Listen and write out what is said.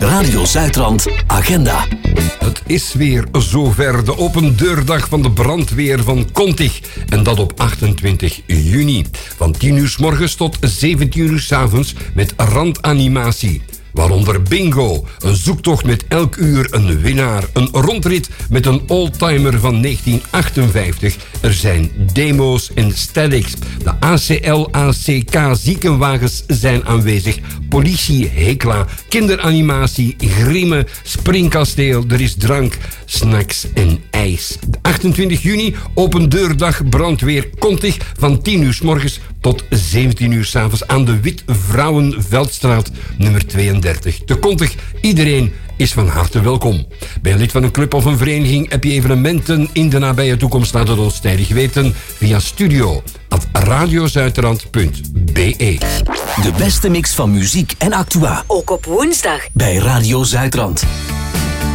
Radio Zuidrand Agenda. Het is weer zover, de open deurdag van de brandweer van Kontig. En dat op 28 juni. Van 10 uur 's morgens tot 17 uur 's avonds met randanimatie. Waaronder bingo, een zoektocht met elk uur een winnaar, een rondrit met een oldtimer van 1958. Er zijn demo's en statics. De ACL-ACK ziekenwagens zijn aanwezig. Politie, hekla, kinderanimatie, grimmen, springkasteel. Er is drank, snacks en ijs. 28 juni, open deurdag brandweer Kontig van 10 uur 's morgens tot 17 uur 's avonds aan de Wit-Vrouwenveldstraat nummer 32. Te Kontig, iedereen is van harte welkom. Ben je lid van een club of een vereniging? Heb je evenementen in de nabije toekomst? Laat het ons tijdig weten via studio@radiozuidrand.be. De beste mix van muziek en actua. Ook op woensdag. Bij Radio Zuidrand.